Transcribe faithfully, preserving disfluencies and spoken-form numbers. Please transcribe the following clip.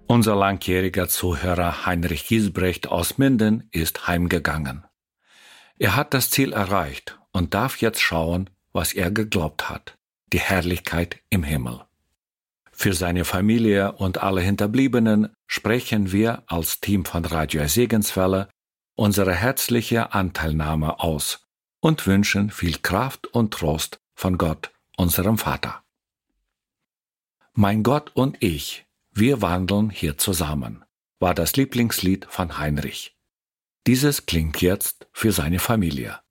Unser langjähriger Zuhörer Heinrich Giesbrecht aus Minden ist heimgegangen. Er hat das Ziel erreicht und darf jetzt schauen, was er geglaubt hat, die Herrlichkeit im Himmel. Für seine Familie und alle Hinterbliebenen sprechen wir als Team von Radio Segenswelle unsere herzliche Anteilnahme aus und wünschen viel Kraft und Trost von Gott, unserem Vater. Mein Gott und ich, wir wandeln hier zusammen, war das Lieblingslied von Heinrich. Dieses klingt jetzt für seine Familie.